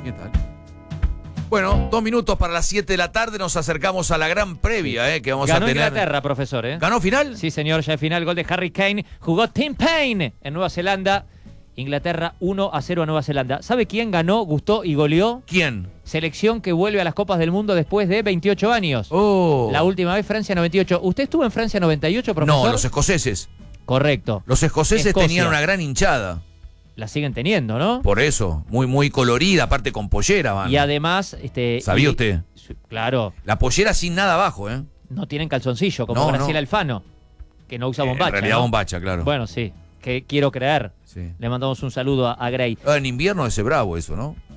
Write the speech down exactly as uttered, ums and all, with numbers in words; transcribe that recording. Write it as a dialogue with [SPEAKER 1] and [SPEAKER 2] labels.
[SPEAKER 1] ¿Qué tal? Bueno, dos minutos para las siete de la tarde, nos acercamos a la gran previa eh, que vamos
[SPEAKER 2] Ganó
[SPEAKER 1] a tener.
[SPEAKER 2] Inglaterra, profesor. ¿eh?
[SPEAKER 1] ¿Ganó final?
[SPEAKER 2] Sí, señor, ya de final, gol de Harry Kane. Jugó Tim Payne en Nueva Zelanda. Inglaterra uno a cero a Nueva Zelanda. ¿Sabe quién ganó, gustó y goleó?
[SPEAKER 1] ¿Quién?
[SPEAKER 2] Selección que vuelve a las Copas del Mundo después de veintiocho años.
[SPEAKER 1] Oh.
[SPEAKER 2] La última vez Francia noventa y ocho. ¿Usted estuvo en Francia noventa y ocho, profesor?
[SPEAKER 1] No, los escoceses.
[SPEAKER 2] Correcto.
[SPEAKER 1] Los escoceses
[SPEAKER 2] Escocia.
[SPEAKER 1] tenían una gran hinchada.
[SPEAKER 2] La siguen teniendo, ¿no?
[SPEAKER 1] Por eso, muy muy colorida, aparte con pollera van.
[SPEAKER 2] Y además... este,
[SPEAKER 1] ¿Sabía
[SPEAKER 2] y-
[SPEAKER 1] usted?
[SPEAKER 2] Claro,
[SPEAKER 1] La pollera sin nada abajo, ¿eh?
[SPEAKER 2] no tienen calzoncillo, como
[SPEAKER 1] No,
[SPEAKER 2] Graciela
[SPEAKER 1] no.
[SPEAKER 2] Alfano, que no usa
[SPEAKER 1] Eh,
[SPEAKER 2] bombacha.
[SPEAKER 1] En realidad
[SPEAKER 2] ¿no?
[SPEAKER 1] bombacha, claro.
[SPEAKER 2] Bueno, sí, que quiero creer.
[SPEAKER 1] Sí.
[SPEAKER 2] Le mandamos un saludo a, a Gray.
[SPEAKER 1] Ah, en invierno ese bravo eso, ¿no?